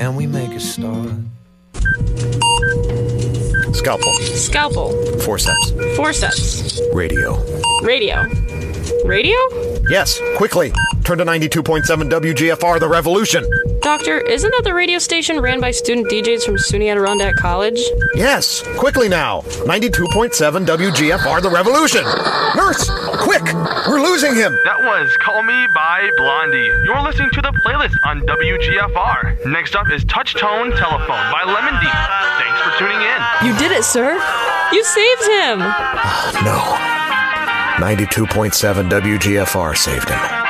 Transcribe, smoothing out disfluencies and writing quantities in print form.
and we make a start. Scalpel. Scalpel. Forceps. Forceps. Radio. Radio. Radio? Yes, quickly. Turn to 92.7 WGFR, The Revolution. Doctor, isn't that the radio station ran by student DJs from SUNY Adirondack College? Yes, quickly now. 92.7 WGFR, The Revolution. Nurse, quick! We're losing him. That was Call Me by Blondie. You're listening to the playlist on WGFR. Next up is Touch Tone Telephone by Lemon Deep. Thanks for tuning in. You did it, sir. You saved him. No. 92.7 WGFR saved him.